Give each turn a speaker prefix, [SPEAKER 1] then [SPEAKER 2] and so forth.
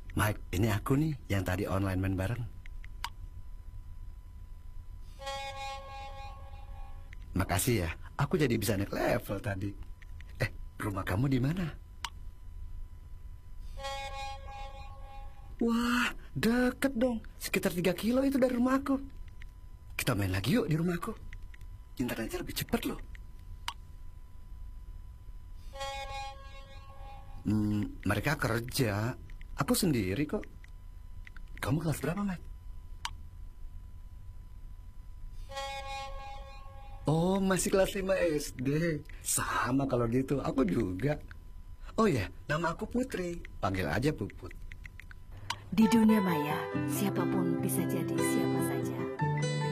[SPEAKER 1] Mike, ini aku nih yang tadi online main bareng. Makasih ya, aku jadi bisa naik level tadi. Rumah kamu di mana? Wah, deket dong. Sekitar 3 kilo itu dari rumahku. Kita main lagi yuk di rumahku. Internetnya lebih cepat loh. Mereka kerja. Aku sendiri kok. Kamu kelas berapa, Mike? Oh, masih kelas 5 SD. Sama kalau gitu, aku juga. Oh ya, nama aku Putri. Panggil aja Puput.
[SPEAKER 2] Di dunia maya, siapapun bisa jadi siapa